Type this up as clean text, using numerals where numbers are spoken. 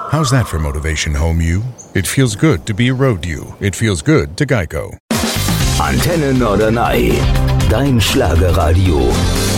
How's that for motivation, home you? It feels good to be a road you. It feels good to Geico. Antenne Norderney, dein Schlagerradio.